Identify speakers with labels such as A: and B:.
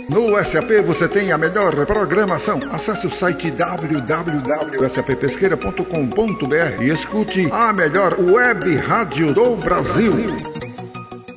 A: No SAP você tem a melhor programação. Acesse o site www.sappesqueira.com.br e escute a melhor web rádio do Brasil.